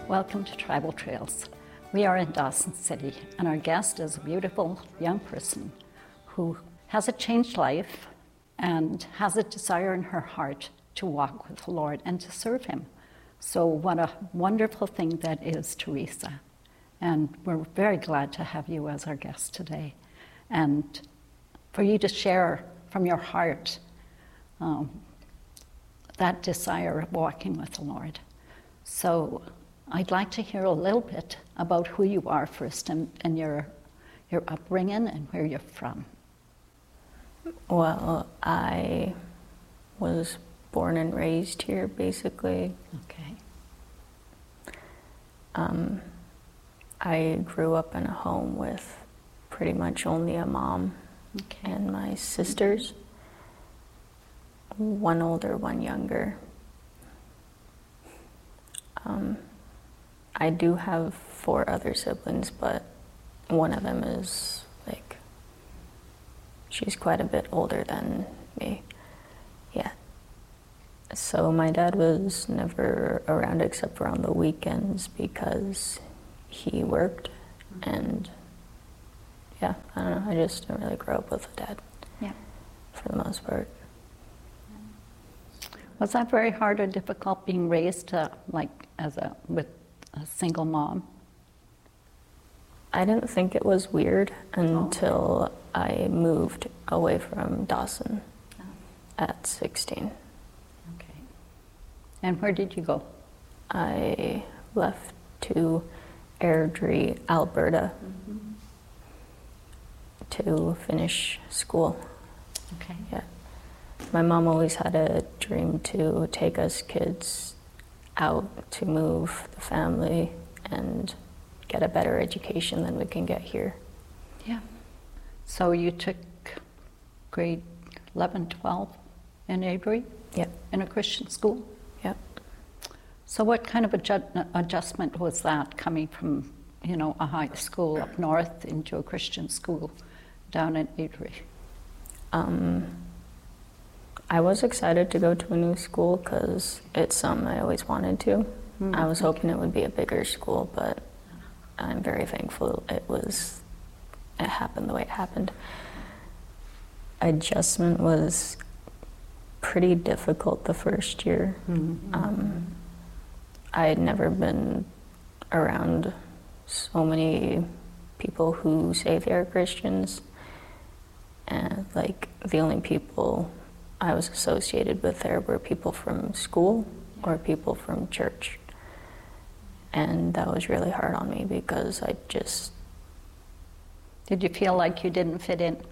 Welcome to Tribal Trails. We are in Dawson City, and our guest is a beautiful young person who has a changed life and has a desire in her heart to walk with the Lord and to serve Him. So what a wonderful thing that is, Teresa. And we're very glad to have you as our guest today, and for you to share from your heart that desire of walking with the Lord. So I'd like to hear a little bit about who you are first, and your upbringing and where you're from. Well, I was born and raised here, basically. Okay. I grew up in a home with pretty much only a mom Okay. and my sisters, one older, one younger. I do have 4 other siblings, but one of them is she's quite a bit older than me. Yeah. So my dad was never around except for on the weekends because he worked, and yeah, I don't know, I just didn't really grow up with a dad. Yeah. For the most part. Was that very hard or difficult being raised with a single mom? I didn't think it was weird until I moved away from Dawson at 16. Okay. And where did you go? I left to Airdrie, Alberta, to finish school. Okay. Yeah. My mom always had a dream to take us kids out to move the family and get a better education than we can get here. Yeah. So you took grade 11, 12 in Airdrie? Yep. In a Christian school? Yep. So what kind of adjustment was that, coming from, a high school up north into a Christian school down in Airdrie? I was excited to go to a new school because it's something I always wanted to. I was hoping it would be a bigger school, but I'm very thankful it happened the way it happened. Adjustment was pretty difficult the first year. I had never been around so many people who say they're Christians, and the only people I was associated with there were people from school or people from church. And that was really hard on me because I just... Did you feel like you didn't fit in?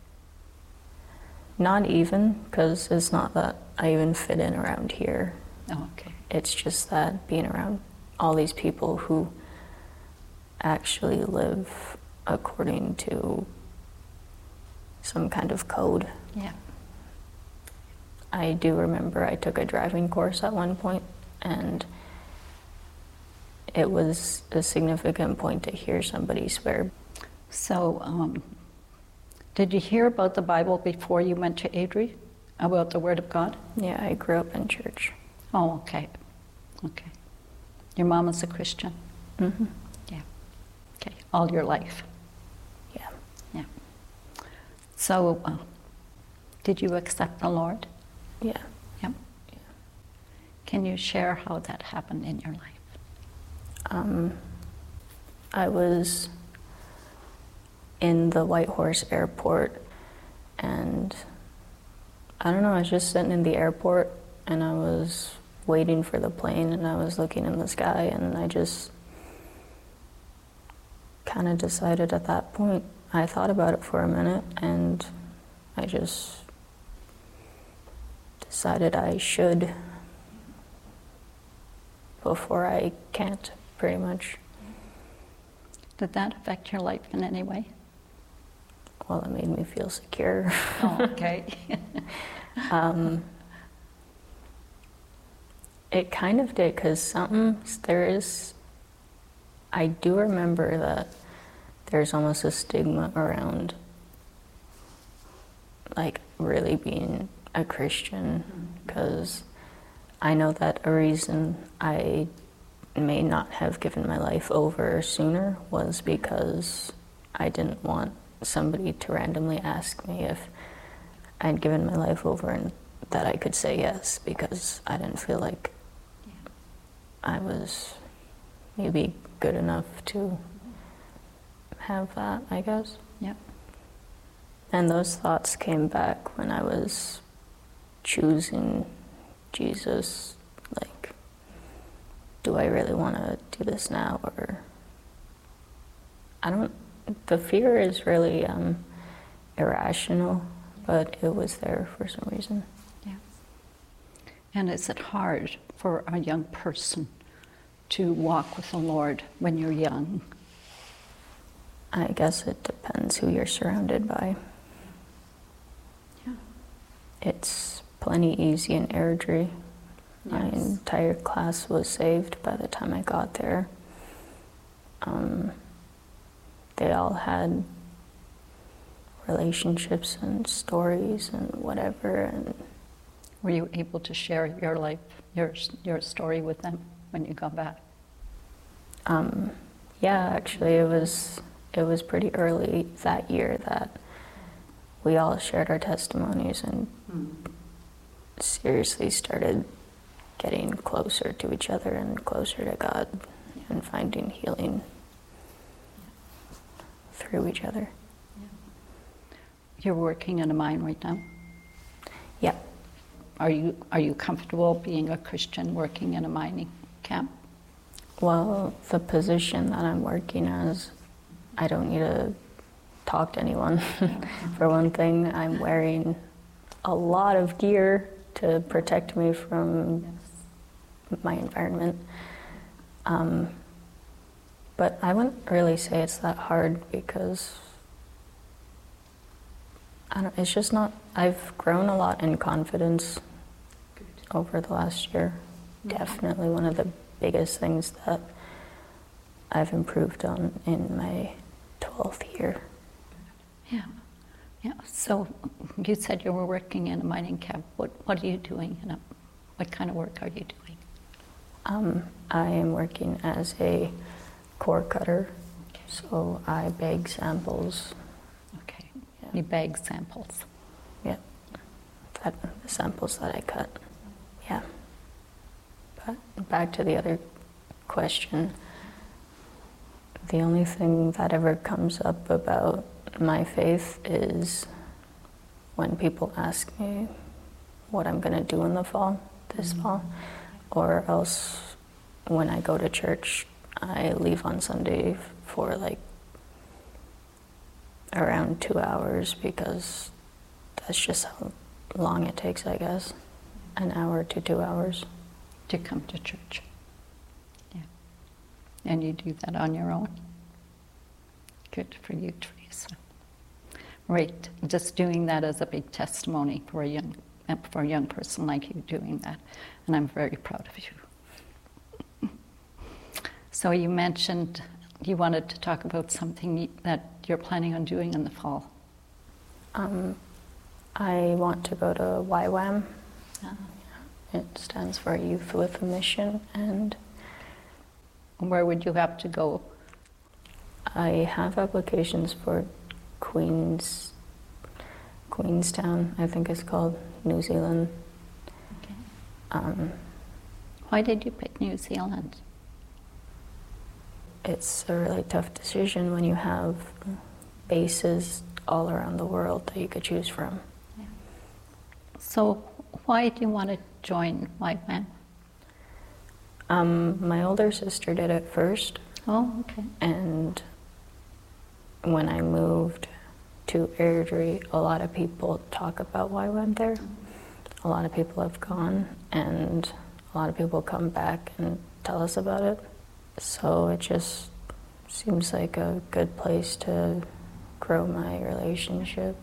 Not even, because it's not that I even fit in around here. Oh, okay. It's just that being around all these people who actually live according to some kind of code. Yeah. I do remember I took a driving course at one point, and it was a significant point to hear somebody swear. So, did you hear about the Bible before you went to Airdrie? About the Word of God? Yeah, I grew up in church. Oh, okay. Okay. Your mom is a Christian? Mm-hmm. Yeah. Okay. All your life? Yeah. Yeah. So, did you accept the Lord? Yeah. Yeah. Yeah. Can you share how that happened in your life? I was in the Whitehorse Airport, and I don't know, I was just sitting in the airport and I was waiting for the plane, and I was looking in the sky, and I just kind of decided at that point, I thought about it for a minute, and I just decided I should before I can't, pretty much. Did that affect your life in any way? Well, it made me feel secure. Oh, okay. It kind of did, because I do remember that there's almost a stigma around really being a Christian, because I know that a reason I may not have given my life over sooner was because I didn't want somebody to randomly ask me if I'd given my life over and that I could say yes, because I didn't feel like I was maybe good enough to have that, I guess. Yep. And those thoughts came back when I was choosing Jesus, like, do I really want to do this now, or the fear is really irrational, but it was there for some reason. Yeah. And is it hard for a young person to walk with the Lord when you're young? I guess it depends who you're surrounded by. Yeah. It's plenty easy in Airdrie. Yes. My entire class was saved by the time I got there. They all had relationships and stories and whatever. And were you able to share your life, your story with them when you got back? Yeah, actually, it was pretty early that year that we all shared our testimonies and seriously started getting closer to each other and closer to God and finding healing through each other. You're working in a mine right now? Yeah. Are you comfortable being a Christian working in a mining camp? Well, the position that I'm working as, I don't need to talk to anyone. For one thing, I'm wearing a lot of gear to protect me from my environment. But I wouldn't really say it's that hard because it's just not, I've grown a lot in confidence over the last year. Definitely one of the biggest things that I've improved on in my 12th year. Yeah. So you said you were working in a mining camp. What are you doing? What kind of work are you doing? I am working as a core cutter. Okay. So I bag samples. Okay. Yeah. You bag samples. Yeah. The samples that I cut. Yeah. But back to the other question. The only thing that ever comes up about my faith is when people ask me what I'm going to do in the fall, this fall, or else when I go to church, I leave on Sunday for like around 2 hours because that's just how long it takes, I guess, an hour to 2 hours. To come to church. Yeah. And you do that on your own? Good for you, Teresa. Right, just doing that as a big testimony for a young person like you doing that, and I'm very proud of you. So you mentioned you wanted to talk about something that you're planning on doing in the fall. I want to go to YWAM. It stands for Youth with a Mission, and where would you have to go? I have applications for Queenstown, I think it's called, New Zealand. Okay. Why did you pick New Zealand? It's a really tough decision when you have bases all around the world that you could choose from. Yeah. So why do you want to join YWAM? My older sister did it first. Oh, okay. And when I moved to Airdrie, a lot of people talk about YWAM there. A lot of people have gone, and a lot of people come back and tell us about it. So it just seems like a good place to grow my relationship.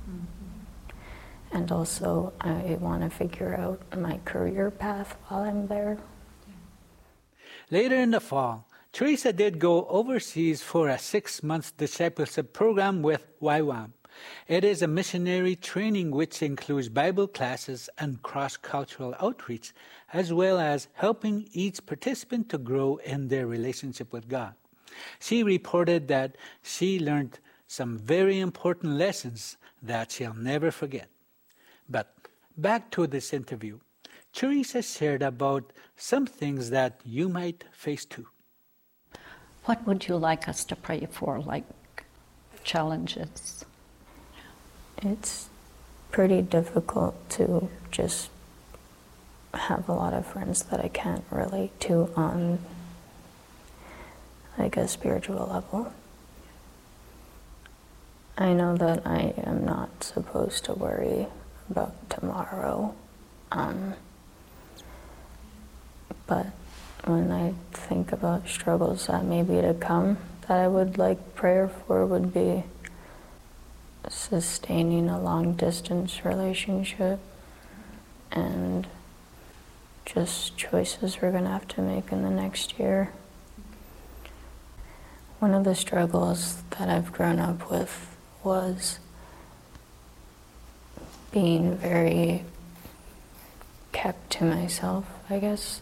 And also, I want to figure out my career path while I'm there. Later in the fall, Teresa did go overseas for a 6-month discipleship program with YWAM. It is a missionary training which includes Bible classes and cross-cultural outreach, as well as helping each participant to grow in their relationship with God. She reported that she learned some very important lessons that she'll never forget. But back to this interview, Teresa shared about some things that you might face too. What would you like us to pray for, like challenges? It's pretty difficult to just have a lot of friends that I can't relate to on like a spiritual level. I know that I am not supposed to worry about tomorrow, but when I think about struggles that may be to come, that I would like prayer for would be sustaining a long-distance relationship and just choices we're going to have to make in the next year. One of the struggles that I've grown up with was being very kept to myself, I guess.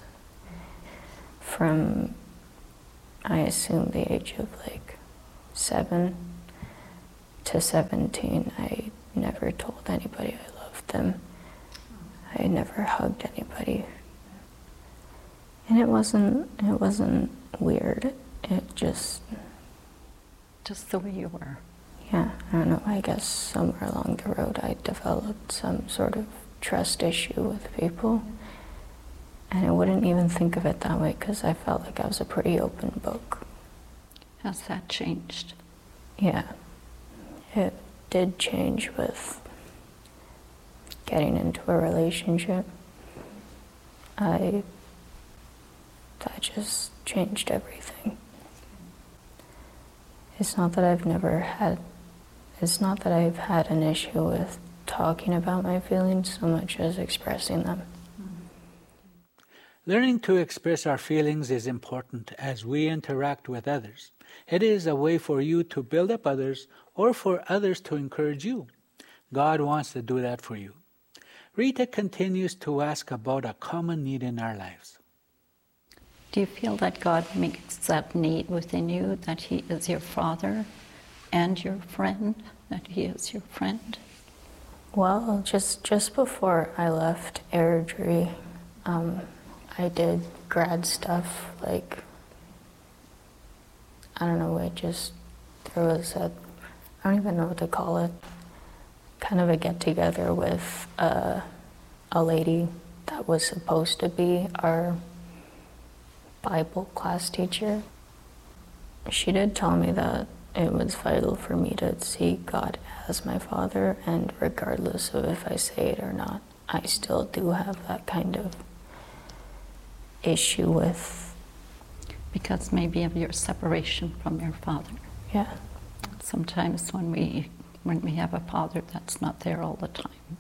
From, I assume, the age of like 7 to 17, I never told anybody I loved them. I never hugged anybody. And it wasn't weird. It just the way you were. Yeah, I don't know, I guess somewhere along the road I developed some sort of trust issue with people. And I wouldn't even think of it that way because I felt like I was a pretty open book. Has that changed? Yeah, it did change with getting into a relationship. That just changed everything. It's not that I've had an issue with talking about my feelings so much as expressing them. Learning to express our feelings is important as we interact with others. It is a way for you to build up others or for others to encourage you. God wants to do that for you. Rita continues to ask about a common need in our lives. Do you feel that God meets that need within you, that He is your Father and your friend, that He is your friend? Well, just before I left Airdrie, I did grad stuff, like, I don't know, there was I don't even know what to call it, kind of a get-together with a lady that was supposed to be our Bible class teacher. She did tell me that it was vital for me to see God as my Father, and regardless of if I say it or not, I still do have that kind of issue with... Because maybe of your separation from your Father. Yeah. Sometimes when we have a Father that's not there all the time,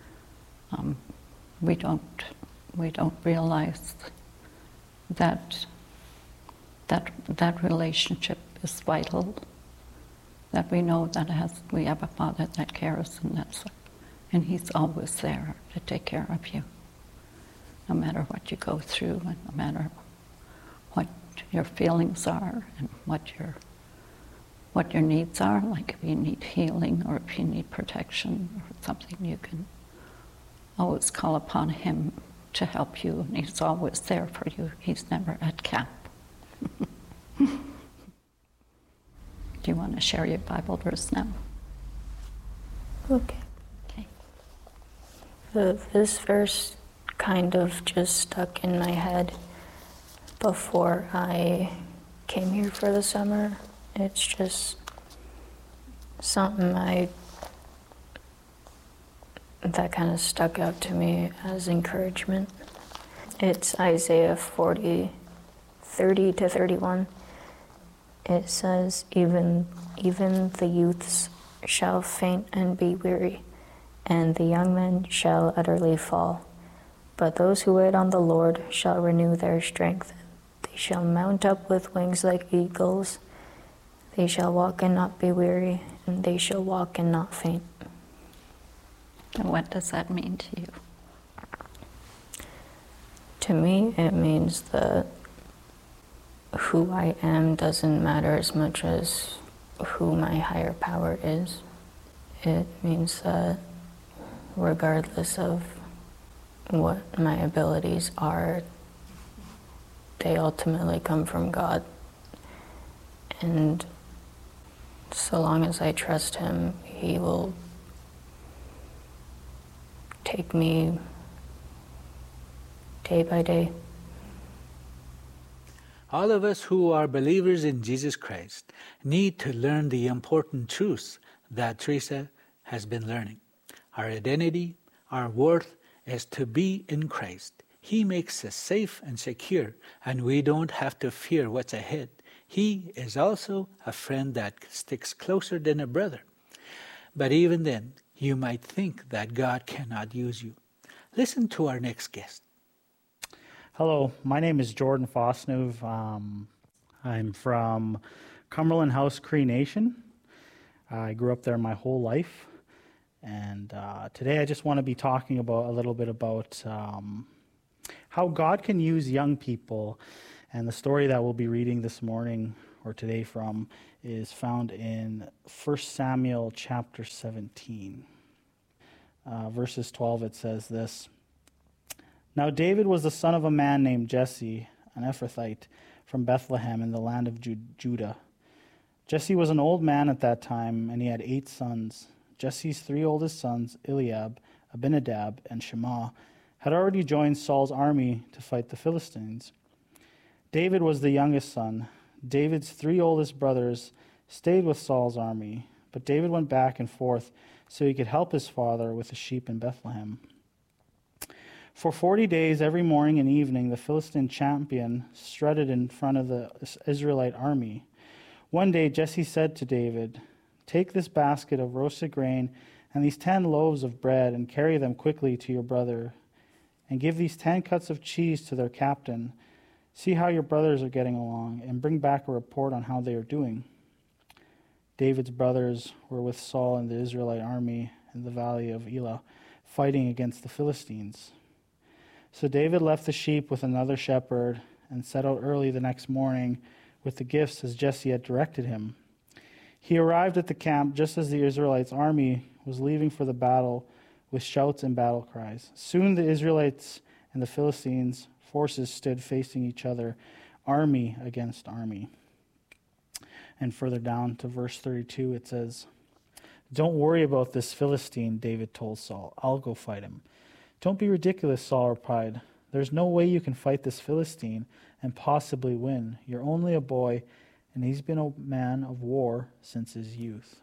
we don't realize that relationship is vital. That we know that we have a Father that cares, and He's always there to take care of you, no matter what you go through, and no matter what your feelings are, and what your needs are. Like if you need healing or if you need protection or something, you can always call upon Him to help you, and He's always there for you. He's never at camp. Do you want to share your Bible verse now? Okay. This verse kind of just stuck in my head before I came here for the summer. It's just something that kind of stuck out to me as encouragement. It's Isaiah 40:30-31. It says, even the youths shall faint and be weary, and the young men shall utterly fall. But those who wait on the Lord shall renew their strength. They shall mount up with wings like eagles. They shall walk and not be weary, and they shall walk and not faint. And what does that mean to you? To me, it means that who I am doesn't matter as much as who my higher power is. It means that regardless of what my abilities are, they ultimately come from God. And so long as I trust Him, He will take me day by day. All of us who are believers in Jesus Christ need to learn the important truths that Teresa has been learning. Our identity, our worth is to be in Christ. He makes us safe and secure, and we don't have to fear what's ahead. He is also a friend that sticks closer than a brother. But even then, you might think that God cannot use you. Listen to our next guest. Hello, my name is Jordan Fosnuv. I'm from Cumberland House, Cree Nation. I grew up there my whole life. And today I just want to be talking about a little bit about how God can use young people. And the story that we'll be reading this morning or today from is found in 1 Samuel chapter 17. Verses 12, it says this. Now David was the son of a man named Jesse, an Ephrathite, from Bethlehem in the land of Judah. Jesse was an old man at that time, and he had 8 sons. Jesse's 3 oldest sons, Eliab, Abinadab, and Shema, had already joined Saul's army to fight the Philistines. David was the youngest son. David's 3 oldest brothers stayed with Saul's army, but David went back and forth so he could help his father with the sheep in Bethlehem. For 40 days, every morning and evening, the Philistine champion strutted in front of the Israelite army. One day, Jesse said to David, "Take this basket of roasted grain and these 10 loaves of bread and carry them quickly to your brother, and give these 10 cuts of cheese to their captain. See how your brothers are getting along, and bring back a report on how they are doing." David's brothers were with Saul and the Israelite army in the valley of Elah, fighting against the Philistines. So David left the sheep with another shepherd and set out early the next morning with the gifts as Jesse had directed him. He arrived at the camp just as the Israelites' army was leaving for the battle with shouts and battle cries. Soon the Israelites and the Philistines' forces stood facing each other, army against army. And further down to verse 32, it says, "Don't worry about this Philistine," David told Saul. "I'll go fight him." "Don't be ridiculous," Saul replied. "There's no way you can fight this Philistine and possibly win. You're only a boy, and he's been a man of war since his youth."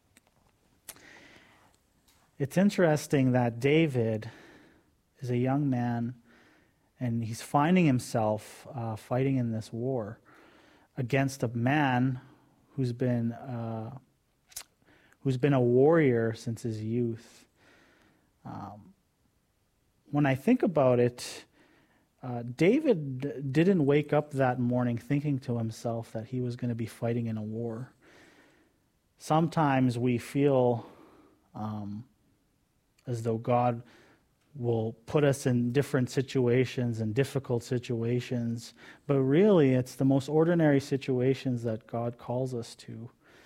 It's interesting that David is a young man, and he's finding himself fighting in this war against a man who's been a warrior since his youth. When I think about it, David didn't wake up that morning thinking to himself that he was going to be fighting in a war. Sometimes we feel as though God will put us in different situations and difficult situations, but really it's the most ordinary situations that God calls us to.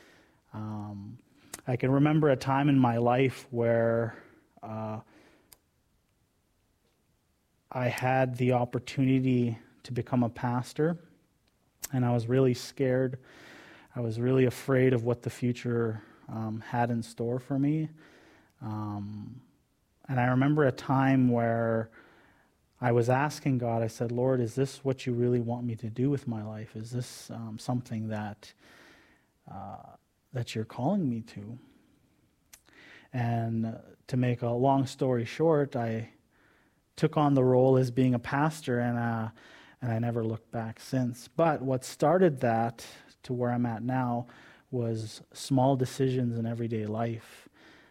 I can remember a time in my life where I had the opportunity to become a pastor, and I was really scared. I was really afraid of what the future had in store for me. And I remember a time where I was asking God, I said, "Lord, is this what you really want me to do with my life? Is this something that you're calling me to?" And to make a long story short, I took on the role as being a pastor, and I never looked back since. But what started that to where I'm at now was small decisions in everyday life.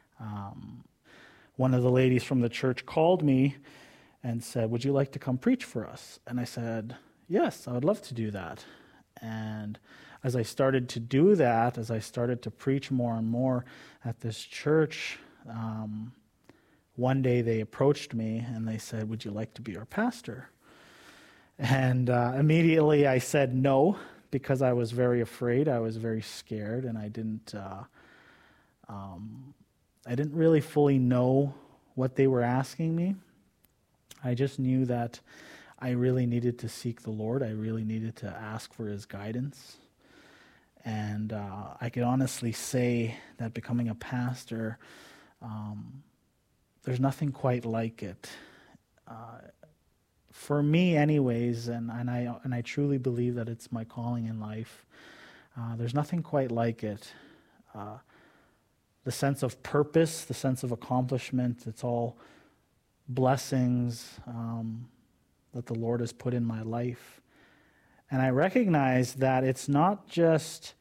One of the ladies from the church called me and said, "Would you like to come preach for us?" And I said, "Yes, I would love to do that." And as I started to do that, as I started to preach more and more at this church, one day they approached me and they said, "Would you like to be our pastor?" And immediately I said no, because I was very afraid, I was very scared, and I didn't really fully know what they were asking me. I just knew that I really needed to seek the Lord. I really needed to ask for His guidance. And I can honestly say that becoming a pastor, there's nothing quite like it. For me anyways, and I truly believe that it's my calling in life, there's nothing quite like it. The sense of purpose, the sense of accomplishment, it's all blessings that the Lord has put in my life. And I recognize that it's not just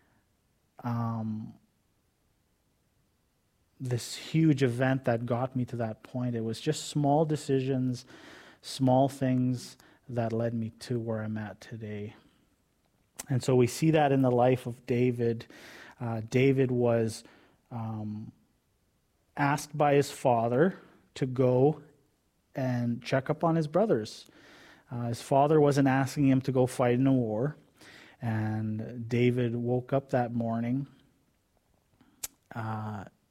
this huge event that got me to that point. It was just small decisions, small things that led me to where I'm at today. And so we see that in the life of David. David was asked by his father to go and check up on his brothers. His father wasn't asking him to go fight in a war. And David woke up that morning